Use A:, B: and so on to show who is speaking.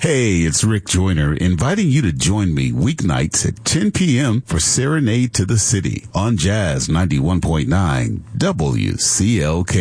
A: Hey, it's Rick Joyner inviting you to join me weeknights at 10 p.m. for Serenade to the City on Jazz 91.9 WCLK.